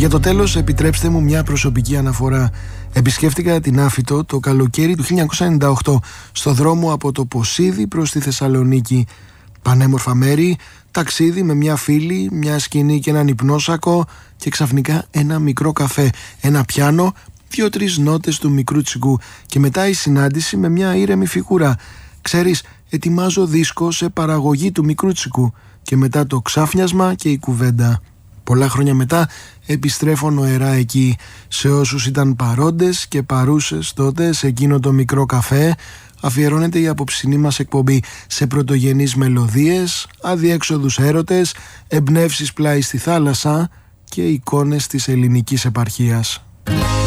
Για το τέλος, επιτρέψτε μου μια προσωπική αναφορά. Επισκέφτηκα την Άφιτο το καλοκαίρι του 1998 στο δρόμο από το Ποσίδι προς τη Θεσσαλονίκη. Πανέμορφα μέρη, ταξίδι με μια φίλη, μια σκηνή και έναν υπνόσακο και ξαφνικά ένα μικρό καφέ, ένα πιάνο, 2-3 νότες του μικρού τσιγκού και μετά η συνάντηση με μια ήρεμη φιγούρα. Ξέρεις, ετοιμάζω δίσκο σε παραγωγή του μικρού τσιγκού και μετά το ξάφνιασμα και η κουβέντα. Πολλά χρόνια μετά επιστρέφω νοερά εκεί. Σε όσους ήταν παρόντες και παρούσες τότε σε εκείνο το μικρό καφέ αφιερώνεται η απόψινή μας εκπομπή σε πρωτογενείς μελωδίες, αδιέξοδους έρωτες, εμπνεύσεις πλάι στη θάλασσα και εικόνες της ελληνικής επαρχίας.